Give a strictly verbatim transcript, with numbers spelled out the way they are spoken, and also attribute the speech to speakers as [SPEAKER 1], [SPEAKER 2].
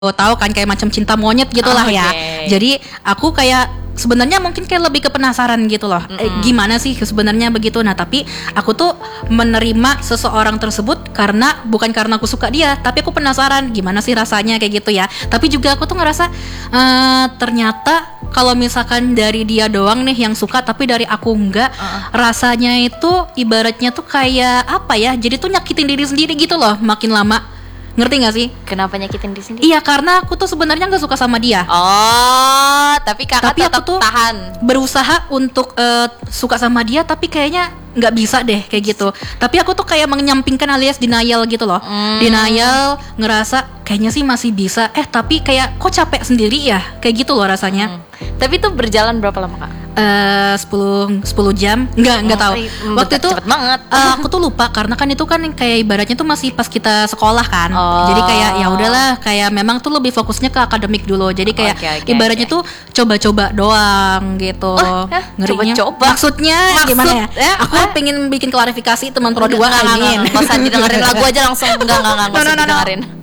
[SPEAKER 1] tahu kan kayak macam cinta monyet gitulah
[SPEAKER 2] Oh,
[SPEAKER 1] ya.
[SPEAKER 2] oke.
[SPEAKER 1] Jadi aku kayak sebenarnya mungkin kayak lebih ke penasaran gitu loh. Eh, gimana sih sebenarnya begitu. Nah, tapi aku tuh menerima seseorang tersebut karena bukan karena aku suka dia, tapi aku penasaran gimana sih rasanya kayak gitu ya. Tapi juga aku tuh ngerasa eh, ternyata kalau misalkan dari dia doang nih yang suka tapi dari aku enggak, rasanya itu ibaratnya tuh kayak apa ya? Jadi tuh nyakitin diri sendiri gitu loh makin lama. Ngerti gak sih?
[SPEAKER 2] Kenapa nyakitin di sini?
[SPEAKER 1] Iya, karena aku tuh sebenarnya nggak suka sama dia.
[SPEAKER 2] Oh, tapi kakak
[SPEAKER 1] Tapi aku
[SPEAKER 2] tetap
[SPEAKER 1] tuh
[SPEAKER 2] tahan.
[SPEAKER 1] berusaha untuk eh, suka sama dia, tapi kayaknya nggak bisa deh kayak gitu. Tapi aku tuh kayak menyampingkan alias denial gitu loh. Denial, ngerasa kayaknya sih masih bisa. Eh tapi kayak kok capek sendiri ya, kayak gitu loh rasanya.
[SPEAKER 2] Hmm. Tapi itu berjalan berapa lama kak?
[SPEAKER 1] Eh sepuluh sepuluh jam enggak enggak
[SPEAKER 2] Oh,
[SPEAKER 1] tahu.
[SPEAKER 2] hmm,
[SPEAKER 1] Waktu
[SPEAKER 2] cepet-
[SPEAKER 1] itu
[SPEAKER 2] cepet banget.
[SPEAKER 1] eh, aku tuh lupa karena kan itu kan kayak ibaratnya tuh masih pas kita sekolah kan.
[SPEAKER 2] Oh.
[SPEAKER 1] Jadi kayak ya udahlah, kayak memang tuh lebih fokusnya ke akademik dulu. Jadi kayak
[SPEAKER 2] Oke, oke,
[SPEAKER 1] ibaratnya
[SPEAKER 2] oke.
[SPEAKER 1] tuh coba-coba doang gitu.
[SPEAKER 2] Oh, eh,
[SPEAKER 1] Ngerinya.
[SPEAKER 2] coba-coba?
[SPEAKER 1] Maksudnya
[SPEAKER 2] Maksud-
[SPEAKER 1] gimana ya?
[SPEAKER 2] eh,
[SPEAKER 1] Aku
[SPEAKER 2] eh.
[SPEAKER 1] pengen bikin klarifikasi teman pro dua
[SPEAKER 2] Enggak, enggak,
[SPEAKER 1] ingin.
[SPEAKER 2] enggak, enggak usah didengerin lagu aja langsung. Enggak, enggak, enggak, enggak
[SPEAKER 1] No,
[SPEAKER 2] usah
[SPEAKER 1] no, no, no.
[SPEAKER 2] didengerin.